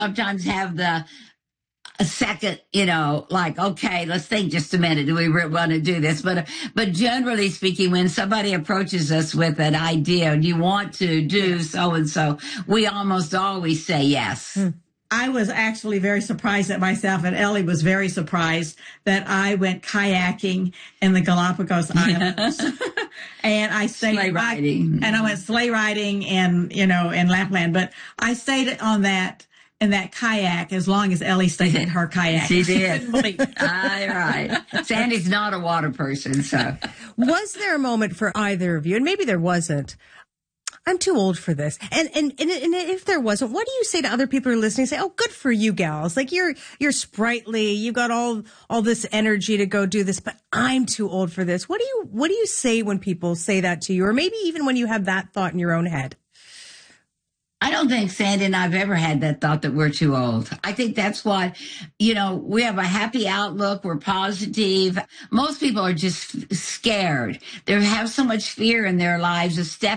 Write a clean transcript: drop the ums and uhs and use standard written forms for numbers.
sometimes have the a second, like, okay, let's think just a minute. Do we want to do this? But generally speaking, when somebody approaches us with an idea, do you want to do so and so? We almost always say yes. I was actually very surprised at myself, and Ellie was very surprised that I went kayaking in the Galapagos Islands. And I stayed sleigh riding. And I went sleigh riding in Lapland. But I stayed on that in that kayak as long as Ellie stayed in her kayak. She did. All right. Sandy's not a water person, so. Was there a moment for either of you, and maybe there wasn't, I'm too old for this. And if there wasn't, what do you say to other people who are listening? Say, oh, good for you gals. Like you're sprightly. You've got all this energy to go do this, but I'm too old for this. What do you say when people say that to you? Or maybe even when you have that thought in your own head? I don't think Sandy and I've ever had that thought that we're too old. I think that's why, we have a happy outlook. We're positive. Most people are just scared. They have so much fear in their lives of stepping